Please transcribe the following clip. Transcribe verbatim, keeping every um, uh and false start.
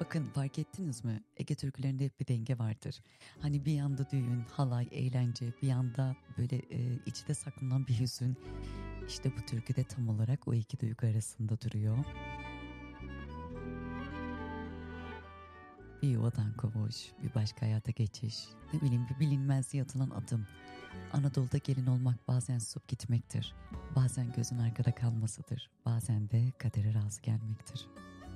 Bakın fark ettiniz mi? Ege türkülerinde hep bir denge vardır. Hani bir yanda düğün, halay, eğlence, bir yanda böyle e, içte saklanan bir hüzün. İşte bu türküde tam olarak o iki duygu arasında duruyor. Bir yuvadan kovuş, bir başka hayata geçiş, ne bileyim bir bilinmezliğe atılan adım. Anadolu'da gelin olmak bazen susup gitmektir. Bazen gözün arkada kalmasıdır. Bazen de kadere razı gelmektir.